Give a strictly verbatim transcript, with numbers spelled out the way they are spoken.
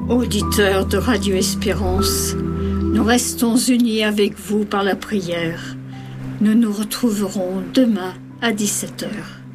Auditeurs de Radio Espérance, nous restons unis avec vous par la prière. Nous nous retrouverons demain à dix-sept heures.